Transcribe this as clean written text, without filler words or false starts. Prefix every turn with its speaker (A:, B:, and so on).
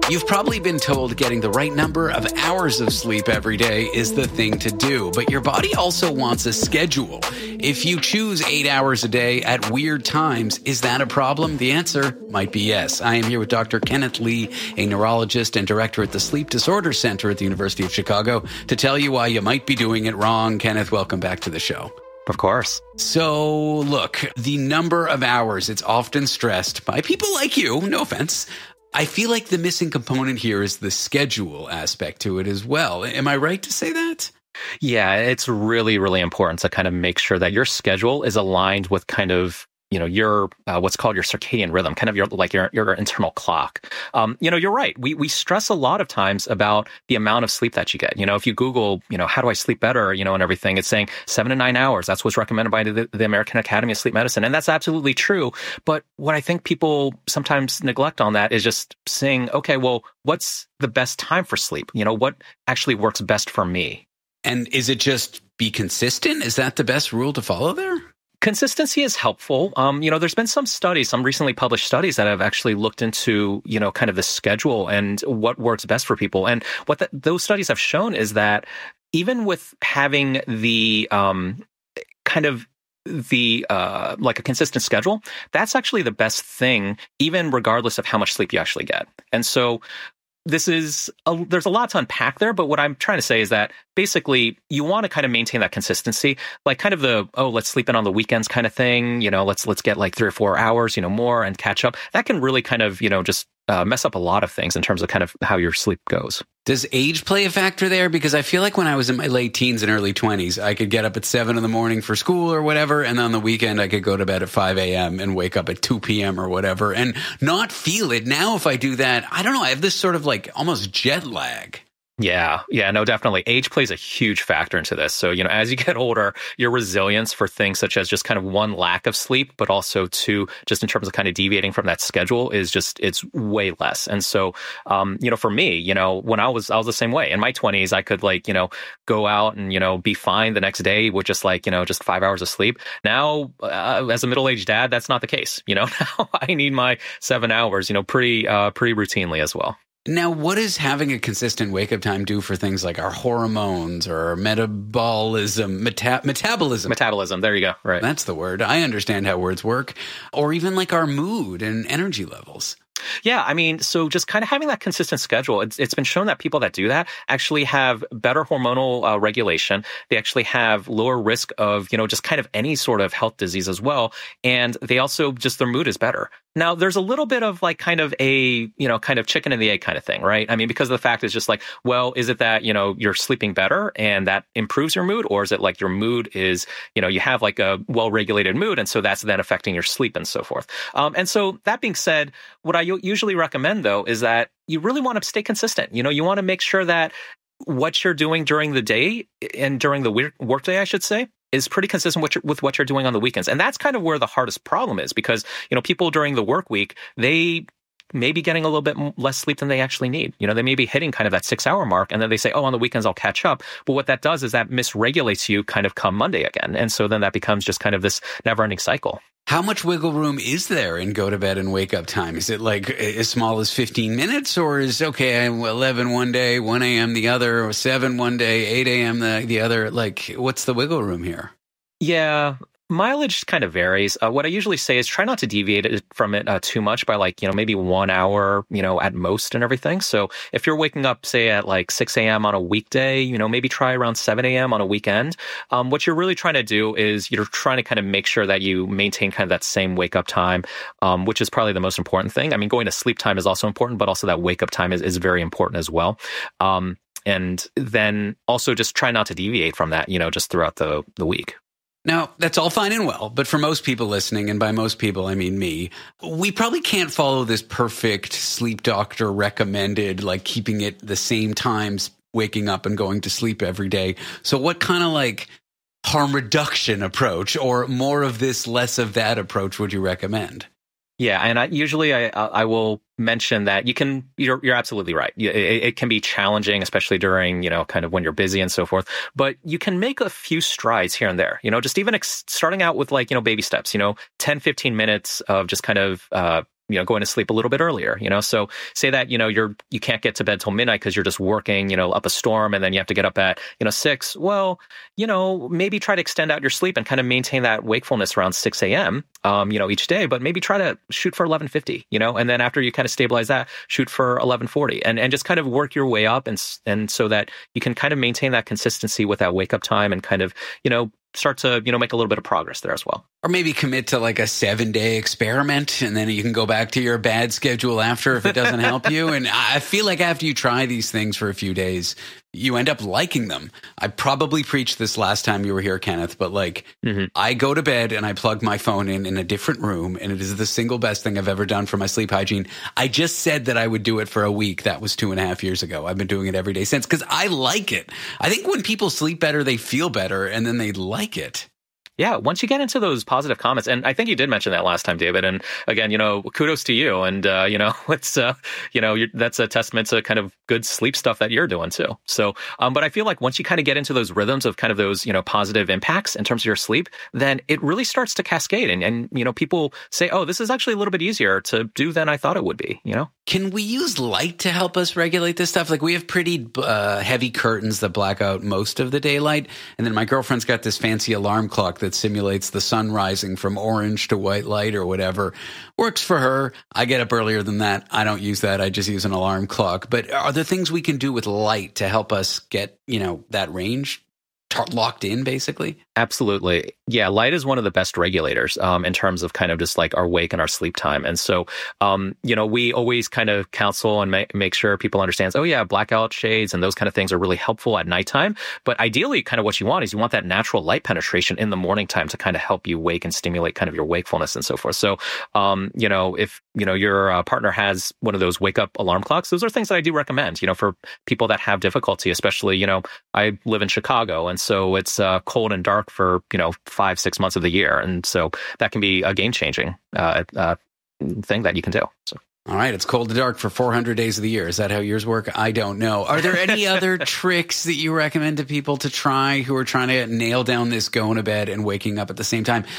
A: You've probably been told getting the right number of hours of sleep every day is the thing to do, but your body also wants a schedule. If you choose 8 hours a day at weird times, is that a problem? The answer might be yes. I am here with Dr. Kenneth Lee, a neurologist and director at the Sleep Disorder Center at the University of Chicago, to tell you why you might be doing it wrong. Kenneth, welcome back to the show.
B: Of course.
A: So, look, the number of hours, it's often stressed by people like you, no offense. I feel like the missing component here is the schedule aspect to it as well. Am I right to say that?
B: Yeah, it's really, really important to kind of make sure that your schedule is aligned with kind of, your what's called your circadian rhythm, kind of your internal clock. You're right. We stress a lot of times about the amount of sleep that you get. If you Google, how do I sleep better, and everything, it's saying 7 to 9 hours. That's what's recommended by the American Academy of Sleep Medicine. And that's absolutely true. But what I think people sometimes neglect on that is just saying, okay, well, what's the best time for sleep? What actually works best for me?
A: And is it just be consistent? Is that the best rule to follow there?
B: Consistency is helpful. There's been some recently published studies that have actually looked into, kind of the schedule and what works best for people. And what those studies have shown is that even with having the like a consistent schedule, that's actually the best thing, even regardless of how much sleep you actually get. And so there's a lot to unpack there, but what I'm trying to say is that basically you want to kind of maintain that consistency, like kind of let's sleep in on the weekends kind of thing, let's get like 3 or 4 hours, more and catch up. That can really kind of, just mess up a lot of things in terms of kind of how your sleep goes.
A: Does age play a factor there? Because I feel like when I was in my late teens and early 20s, I could get up at 7 in the morning for school or whatever, and on the weekend I could go to bed at 5 a.m. and wake up at 2 p.m. or whatever and not feel it. Now if I do that, I don't know, I have this sort of like almost jet lag.
B: Yeah, no, definitely. Age plays a huge factor into this. So, as you get older, your resilience for things such as just kind of one, lack of sleep, but also two, just in terms of kind of deviating from that schedule it's way less. And so, for me, when I was the same way. In my 20s, I could go out and, be fine the next day with just 5 hours of sleep. Now, as a middle-aged dad, that's not the case. Now I need my 7 hours, pretty routinely as well.
A: Now, what does having a consistent wake-up time do for things like our hormones or our metabolism?
B: Metabolism, there you go, right.
A: That's the word. I understand how words work. Or even like our mood and energy levels.
B: Yeah, so just kind of having that consistent schedule, it's been shown that people that do that actually have better hormonal regulation. They actually have lower risk of, just kind of any sort of health disease as well. And they also just, their mood is better. Now, there's a little bit of kind of a, kind of chicken and the egg kind of thing, right? Because the fact is just well, is it that, you're sleeping better and that improves your mood? Or is it your mood is, you have a well-regulated mood, and so that's then affecting your sleep and so forth. And so that being said, what I usually recommend, though, is that you really want to stay consistent. You want to make sure that what you're doing during the day and during the workday, I should say, is pretty consistent with what you're doing on the weekends. And that's kind of where the hardest problem is, because, people during the work week, they may be getting a little bit less sleep than they actually need. They may be hitting kind of that 6-hour mark, and then they say, on the weekends I'll catch up. But what that does is that misregulates you kind of come Monday again. And so then that becomes just kind of this never-ending cycle.
A: How much wiggle room is there in go to bed and wake up time? Is it as small as 15 minutes, or is, I'm 11 one day, 1 a.m. the other, or 7 one day, 8 a.m. the other? What's the wiggle room here?
B: Yeah. Mileage kind of varies. What I usually say is try not to deviate from it too much by maybe 1 hour, at most and everything. So if you're waking up, say at 6 a.m. on a weekday, maybe try around 7 a.m. on a weekend. What you're really trying to do is you're trying to kind of make sure that you maintain kind of that same wake up time, which is probably the most important thing. Going to sleep time is also important, but also that wake up time is very important as well. And then also just try not to deviate from that, just throughout the week.
A: Now, that's all fine and well, but for most people listening, and by most people, I mean me, we probably can't follow this perfect sleep doctor recommended, keeping it the same times, waking up and going to sleep every day. So what kind of harm reduction approach, or more of this, less of that approach would you recommend?
B: Yeah, and I will mention that you're absolutely right. It can be challenging, especially during, kind of when you're busy and so forth, but you can make a few strides here and there, just even starting out with baby steps, 10, 15 minutes of just kind of going to sleep a little bit earlier, so say that, you can't get to bed till midnight because you're just working, up a storm, and then you have to get up at, 6. Well, maybe try to extend out your sleep and kind of maintain that wakefulness around 6 a.m., each day, but maybe try to shoot for 11:50, and then after you kind of stabilize that, shoot for 11:40 and just kind of work your way up and so that you can kind of maintain that consistency with that wake up time and kind of, start to, make a little bit of progress there as well.
A: Or maybe commit to like a 7-day experiment, and then you can go back to your bad schedule after if it doesn't help you. And I feel like after you try these things for a few days, you end up liking them. I probably preached this last time you were here, Kenneth, but I go to bed and I plug my phone in a different room, and it is the single best thing I've ever done for my sleep hygiene. I just said that I would do it for a week. That was 2.5 years ago. I've been doing it every day since because I like it. I think when people sleep better, they feel better, and then they like it.
B: Yeah, once you get into those positive comments, and I think you did mention that last time, David. And again, kudos to you. And it's that's a testament to kind of good sleep stuff that you're doing too. So, but I feel like once you kind of get into those rhythms of kind of those positive impacts in terms of your sleep, then it really starts to cascade. And people say, oh, this is actually a little bit easier to do than I thought it would be.
A: Can we use light to help us regulate this stuff? Like we have pretty heavy curtains that black out most of the daylight, and then my girlfriend's got this fancy alarm clock that simulates the sun rising from orange to white light or whatever. Works for her. I get up earlier than that. I don't use that. I just use an alarm clock. But are there things we can do with light to help us get, that range locked in, basically?
B: Absolutely. Yeah, light is one of the best regulators in terms of kind of just like our wake and our sleep time. And so, we always kind of counsel and make sure people understand, oh yeah, blackout shades and those kind of things are really helpful at nighttime. But ideally, kind of what you want is you want that natural light penetration in the morning time to kind of help you wake and stimulate kind of your wakefulness and so forth. So, if, your partner has one of those wake up alarm clocks, those are things that I do recommend, for people that have difficulty, especially, I live in Chicago, and so it's cold and dark for 5-6 months of the year, and so that can be a game-changing thing that you can do. So.
A: All right, it's cold and dark for 400 days of the year. Is that how yours work? I don't know. Are there any other tricks that you recommend to people to try who are trying to nail down this going to bed and waking up at the same time?